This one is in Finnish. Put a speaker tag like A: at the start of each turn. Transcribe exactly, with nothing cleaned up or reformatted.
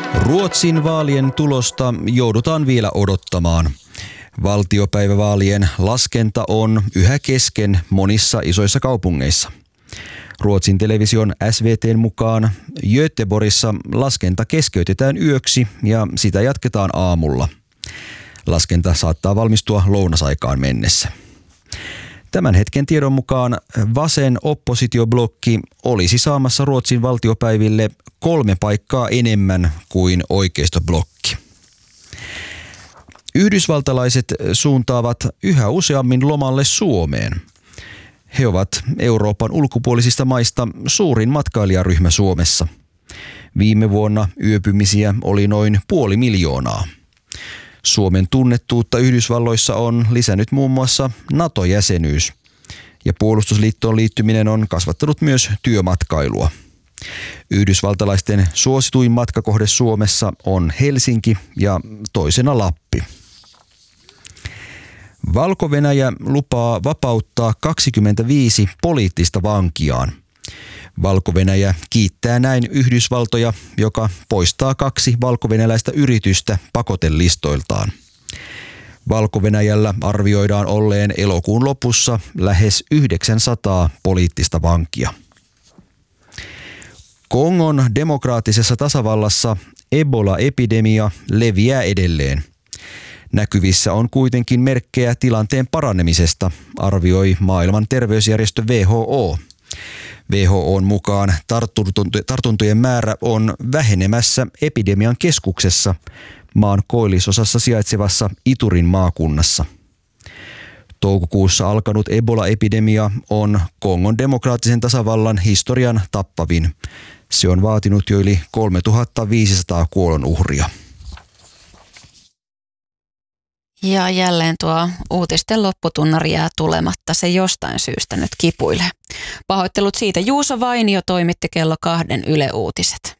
A: Ruotsin vaalien tulosta joudutaan vielä odottamaan. Valtiopäivävaalien laskenta on yhä kesken monissa isoissa kaupungeissa. Ruotsin television S V T:n mukaan Göteborgissa laskenta keskeytetään yöksi ja sitä jatketaan aamulla. Laskenta saattaa valmistua lounasaikaan mennessä. Tämän hetken tiedon mukaan vasen oppositioblokki olisi saamassa Ruotsin valtiopäiville kolme paikkaa enemmän kuin oikeistoblokki. Yhdysvaltalaiset suuntaavat yhä useammin lomalle Suomeen. He ovat Euroopan ulkopuolisista maista suurin matkailijaryhmä Suomessa. Viime vuonna yöpymisiä oli noin puoli miljoonaa. Suomen tunnettuutta Yhdysvalloissa on lisännyt muun muassa NATO-jäsenyys, ja puolustusliittoon liittyminen on kasvattanut myös työmatkailua. Yhdysvaltalaisten suosituin matkakohde Suomessa on Helsinki ja toisena Lappi. Valko-Venäjä lupaa vapauttaa kaksikymmentäviisi poliittista vankiaan. Valko-Venäjä kiittää näin Yhdysvaltoja, joka poistaa kaksi valkovenäläistä yritystä pakotelistoiltaan. Valko-Venäjällä arvioidaan olleen elokuun lopussa lähes yhdeksänsataa poliittista vankia. Kongon demokraattisessa tasavallassa Ebola-epidemia leviää edelleen. Näkyvissä on kuitenkin merkkejä tilanteen paranemisesta, arvioi maailman terveysjärjestö W H O. W H O:n mukaan tartuntojen määrä on vähenemässä epidemian keskuksessa maan koillisosassa sijaitsevassa Iturin maakunnassa. Toukokuussa alkanut Ebola-epidemia on Kongon demokraattisen tasavallan historian tappavin. Se on vaatinut jo yli kolmetuhattaviisisataa kuolonuhria.
B: Ja jälleen tuo uutisten lopputunnari jää tulematta. Se jostain syystä nyt kipuilee. Pahoittelut siitä. Juuso Vainio toimitti kello kahden Yle Uutiset.